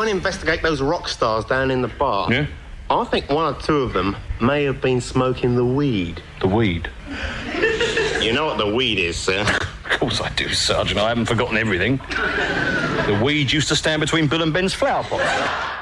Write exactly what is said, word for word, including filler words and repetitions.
to investigate those rock stars down in the bar. Yeah? I think one or two of them may have been smoking the weed. The weed? You know what the weed is, sir? Of course I do, Sergeant. I haven't forgotten everything. The weed used to stand between Bill and Ben's flower pots.